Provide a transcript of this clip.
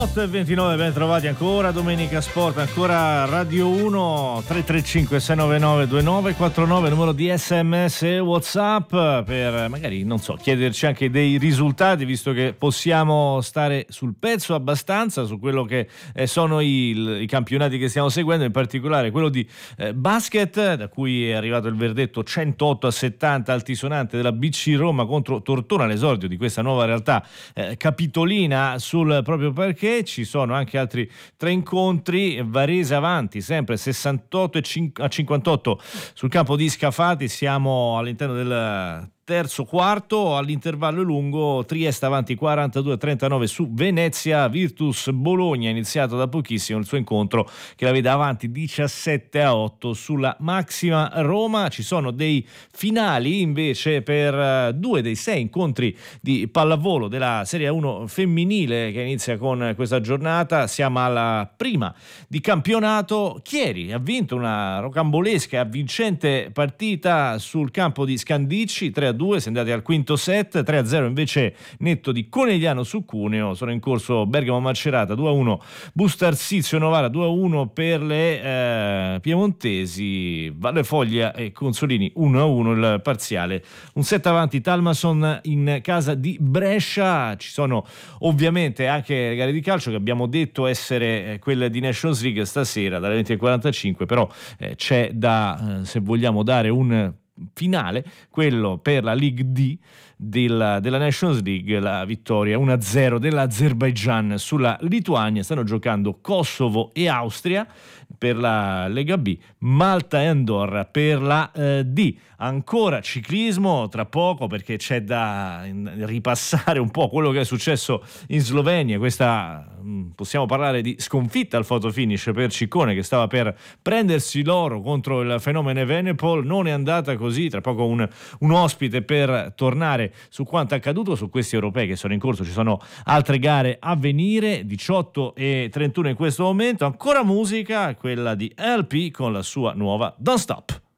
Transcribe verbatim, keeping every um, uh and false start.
otto e ventinove, ben trovati ancora, Domenica Sport, ancora Radio uno, tre tre cinque sei nove nove due nove quattro nove, numero di sms e WhatsApp per magari, non so, chiederci anche dei risultati, visto che possiamo stare sul pezzo abbastanza su quello che eh, sono i, i campionati che stiamo seguendo, in particolare quello di eh, basket, da cui è arrivato il verdetto centootto a settanta altisonante della B C Roma contro Tortona, l'esordio di questa nuova realtà eh, capitolina sul proprio parquet. Ci sono anche altri tre incontri, Varese avanti sempre sessantotto a cinquantotto sul campo di Scafati, siamo all'interno del terzo quarto, all'intervallo lungo Trieste avanti quarantadue a trentanove su Venezia. Virtus Bologna ha iniziato da pochissimo il suo incontro che la vede avanti diciassette a otto sulla Maxima Roma. Ci sono dei finali invece per due dei sei incontri di pallavolo della Serie uno femminile che inizia con questa giornata. Siamo alla prima di campionato. Chieri ha vinto una rocambolesca e avvincente partita sul campo di Scandicci, tre a due, si è andati al quinto set, tre a zero invece netto di Conegliano su Cuneo. Sono in corso Bergamo Macerata due a uno, Busto Arsizio Novara due a uno per le eh, piemontesi, Valle Foglia e Consolini uno a uno il parziale. Un set avanti Talmason in casa di Brescia. Ci sono ovviamente anche le gare di calcio che abbiamo detto essere quelle di Nations League stasera dalle venti e quarantacinque, però eh, c'è da, eh, se vogliamo dare un finale, quello per la League D della, della Nations League, la vittoria uno a zero dell'Azerbaigian sulla Lituania. Stanno giocando Kosovo e Austria per la Lega B, Malta e Andorra per la eh, D. Ancora ciclismo tra poco, perché c'è da ripassare un po' quello che è successo in Slovenia. Questa mh, possiamo parlare di sconfitta al fotofinish per Ciccone, che stava per prendersi l'oro contro il fenomeno Evenepoel. Non è andata così. Tra poco un, un ospite per tornare su quanto è accaduto su questi europei che sono in corso. Ci sono altre gare a venire, diciotto e trentuno in questo momento. Ancora musica, quella di L P con la sua nuova Don't Stop.